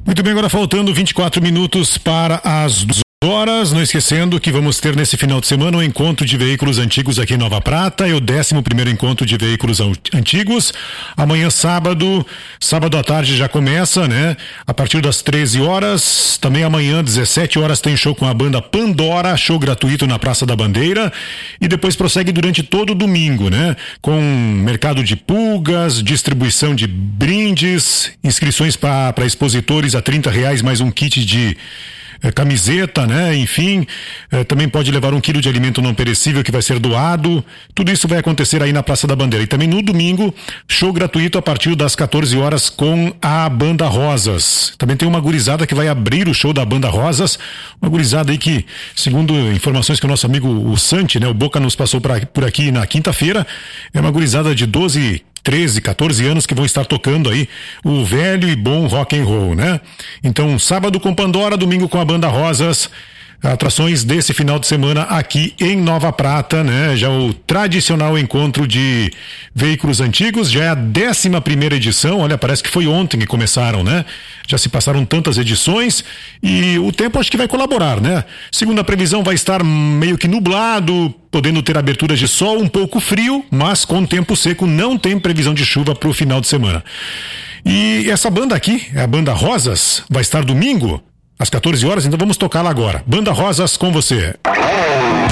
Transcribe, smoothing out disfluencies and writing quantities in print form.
Muito bem, agora faltando 24 minutos para as 2 horas, não esquecendo que vamos ter nesse final de semana um encontro de veículos antigos aqui em Nova Prata, é o 11º encontro de veículos antigos. Amanhã sábado à tarde já começa, né? A partir das 13 horas, também amanhã 17 horas tem show com a banda Pandora, show gratuito na Praça da Bandeira, e depois prossegue durante todo o domingo, né? Com mercado de pulgas, distribuição de brindes, inscrições para expositores a R$30 mais um kit de camiseta, né? Enfim, também pode levar 1 quilo de alimento não perecível que vai ser doado. Tudo isso vai acontecer aí na Praça da Bandeira. E também no domingo, show gratuito a partir das 14 horas com a Banda Rosas. Também tem uma gurizada que vai abrir o show da Banda Rosas, uma gurizada aí que, segundo informações que o nosso amigo o Santi, né, o Boca nos passou por aqui na quinta-feira, é uma gurizada de 12, 13, 14 anos que vão estar tocando aí o velho e bom rock and roll, né? Então, sábado com Pandora, domingo com a Banda Rosas, atrações desse final de semana aqui em Nova Prata, né? Já o tradicional encontro de veículos antigos, já é a 11ª edição, olha, parece que foi ontem que começaram, né? Já se passaram tantas edições e o tempo acho que vai colaborar, né? Segundo a previsão vai estar meio que nublado, podendo ter aberturas de sol, um pouco frio, mas com tempo seco, não tem previsão de chuva para o final de semana. E essa banda aqui, a Banda Rosas, vai estar domingo às 14 horas, então vamos tocá-la agora. Banda Rosas com você.